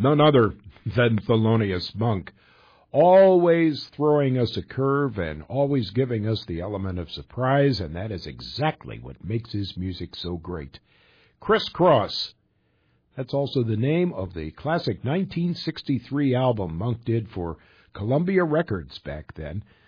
none other than Thelonious Monk, always throwing us a curve and always giving us the element of surprise, and that is exactly what makes his music so great. Criss Cross. That's also the name of the classic 1963 album Monk did for Columbia Records back then.